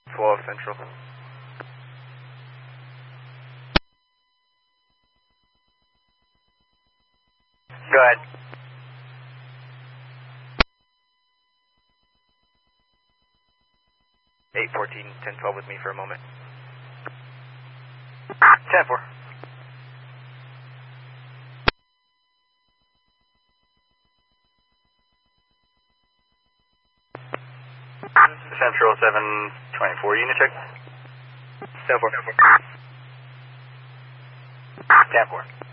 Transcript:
12 Central. Go ahead. 814, 1012 with me for a moment. 10-4. Central 724, unit check. 10-4. 10-4.